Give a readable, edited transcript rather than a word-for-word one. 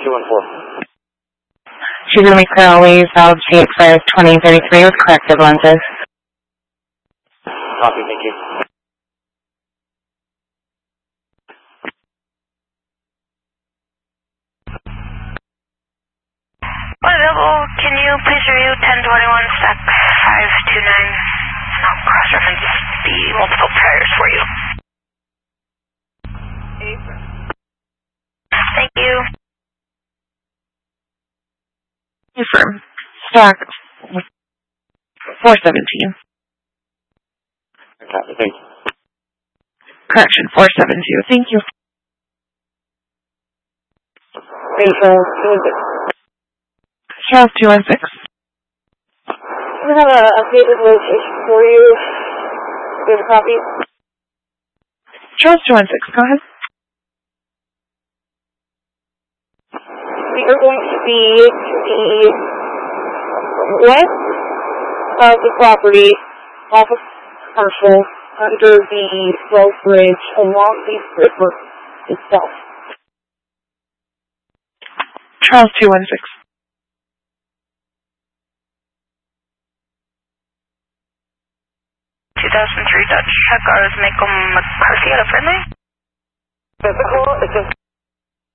214. Shizumi Crowley, valid GX5 2033 with corrected lenses. Copy, thank you. Available, can you please review 1021 stack 529? I'll cross-reference the multiple priors for you. Thank you. Confirm. Stack 417. Copy, thank you. Correction, 472. Thank you. Charles 216. We have an updated location for you. Do you have a copy? Charles 216, go ahead. We are going to be to the west of the property, off of Commercial, under the Swell Bridge, along the river itself. Charles 216. 2003 Dutch Checkers, Macomb McCarthy at a friendly. Physical, it's just